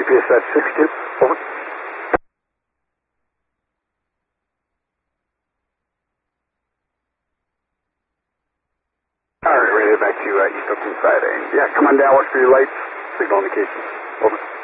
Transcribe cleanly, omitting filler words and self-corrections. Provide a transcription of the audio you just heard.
GPS at 62. Over. Alright, ready back to East Oakland side. Yeah, come on down, watch for your lights, signal indications. Over.